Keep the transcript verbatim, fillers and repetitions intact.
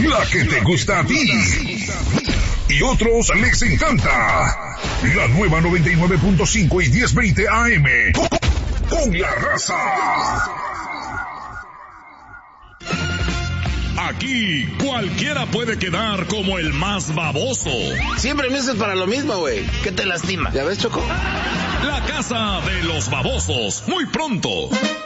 la que te gusta a ti. Y otros les encanta. La nueva noventa y nueve punto cinco y diez veinte A M. Con la raza. Aquí cualquiera puede quedar como el más baboso. Siempre me haces para lo mismo, güey. ¿Qué te lastima? ¿Ya ves, Choco? La casa de los babosos, muy pronto.